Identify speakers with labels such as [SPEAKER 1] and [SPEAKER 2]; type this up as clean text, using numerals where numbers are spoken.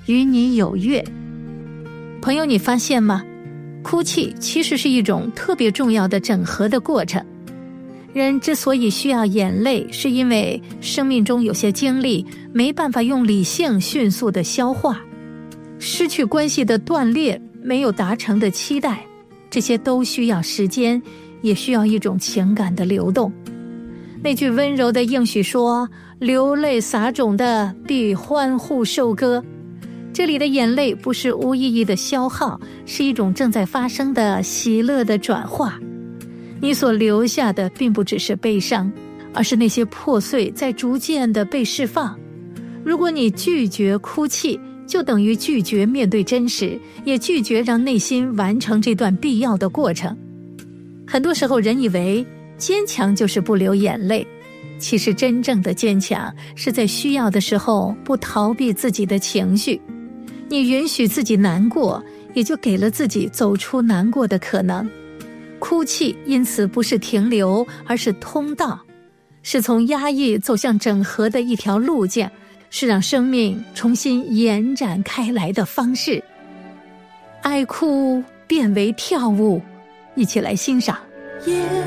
[SPEAKER 1] 与你有约。朋友，你发现吗？哭泣其实是一种特别重要的整合的过程。人之所以需要眼泪，是因为生命中有些经历没办法用理性迅速的消化，失去关系的断裂，没有达成的期待，这些都需要时间，也需要一种情感的流动。那句温柔的应许说，流泪撒种的必欢呼收割。这里的眼泪不是无意义的消耗，是一种正在发生的喜乐的转化。你所留下的并不只是悲伤，而是那些破碎在逐渐的被释放。如果你拒绝哭泣，就等于拒绝面对真实，也拒绝让内心完成这段必要的过程。很多时候人以为坚强就是不流眼泪，其实真正的坚强是在需要的时候不逃避自己的情绪。你允许自己难过，也就给了自己走出难过的可能。哭泣因此不是停留，而是通道，是从压抑走向整合的一条路径，是让生命重新延展开来的方式。爱哭变为跳舞，一起来欣赏。